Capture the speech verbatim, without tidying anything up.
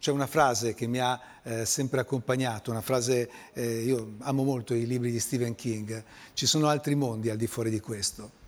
c'è una frase che mi ha eh, sempre accompagnato, una frase, eh, io amo molto i libri di Stephen King, ci sono altri mondi al di fuori di questo.